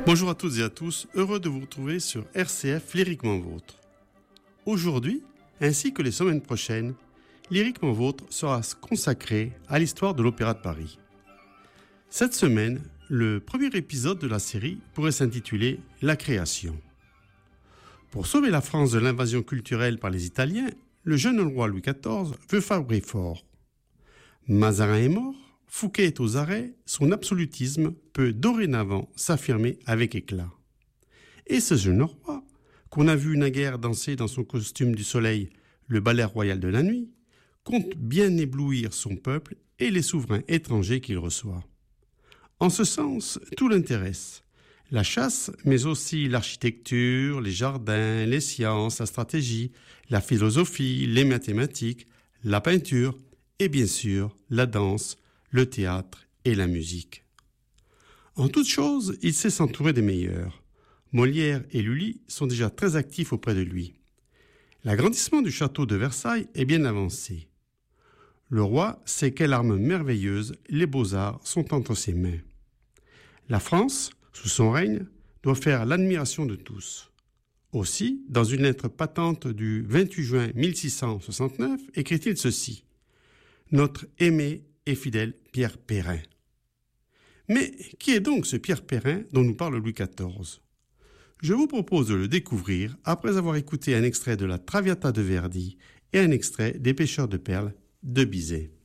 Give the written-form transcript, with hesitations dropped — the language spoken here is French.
Bonjour à toutes et à tous, heureux de vous retrouver sur RCF Lyriquement Vôtre. Aujourd'hui, ainsi que les semaines prochaines, Lyriquement Vôtre sera consacré à l'histoire de l'Opéra de Paris. Cette semaine, le premier épisode de la série pourrait s'intituler « La création ». Pour sauver la France de l'invasion culturelle par les Italiens, le jeune roi Louis XIV veut frapper fort. Mazarin est mort, Fouquet est aux arrêts, son absolutisme peut dorénavant s'affirmer avec éclat. Et ce jeune roi, qu'on a vu naguère danser dans son costume du soleil le ballet royal de la nuit, compte bien éblouir son peuple et les souverains étrangers qu'il reçoit. En ce sens, tout l'intéresse. La chasse, mais aussi l'architecture, les jardins, les sciences, la stratégie, la philosophie, les mathématiques, la peinture et bien sûr la danse, le théâtre et la musique. En toute chose, il sait s'entourer des meilleurs. Molière et Lully sont déjà très actifs auprès de lui. L'agrandissement du château de Versailles est bien avancé. Le roi sait quelle arme merveilleuse les beaux-arts sont entre ses mains. La France, sous son règne, doit faire l'admiration de tous. Aussi, dans une lettre patente du 28 juin 1669, écrit-il ceci : « Notre aimé et fidèle Pierre Perrin ». Mais qui est donc ce Pierre Perrin dont nous parle Louis XIV ? Je vous propose de le découvrir après avoir écouté un extrait de la Traviata de Verdi et un extrait des Pêcheurs de perles de Bizet.